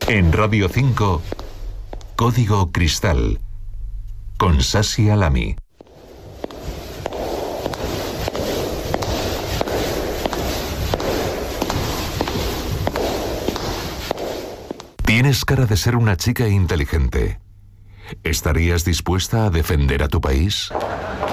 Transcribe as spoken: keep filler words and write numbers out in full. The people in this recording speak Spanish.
En Radio cinco, Código Cristal, con Sasi Alami. Tienes cara de ser una chica inteligente. ¿Estarías dispuesta a defender a tu país?